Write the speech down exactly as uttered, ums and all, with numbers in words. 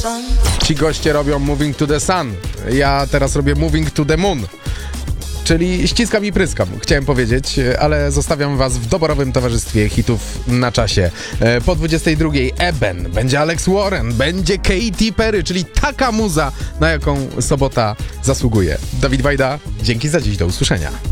Ci goście robią Moving to the Sun. Ja teraz robię Moving to the Moon. Czyli ściskam i pryskam, chciałem powiedzieć, ale zostawiam was w doborowym towarzystwie hitów na czasie. Po dwudziestej drugiej Eben, będzie Alex Warren, będzie Katy Perry, czyli taka muza, na jaką sobota zasługuje. Dawid Wajda, dzięki za dziś, do usłyszenia.